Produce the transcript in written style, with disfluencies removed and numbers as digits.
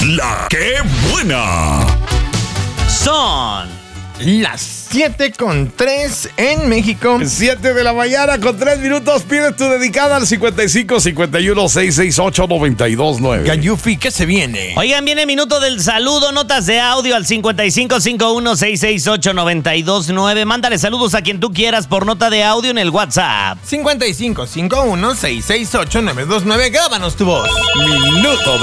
La que buena. Son las 7:03 en México. 7 de la mañana con 3 minutos. Pide tu dedicada al 55 51 668 929. Gayufi, ¿qué se viene? Oigan, viene minuto del saludo, notas de audio al 5551-668-929. Mándale saludos a quien tú quieras por nota de audio en el WhatsApp. 5551-668-929. Grábanos tu voz. Minuto de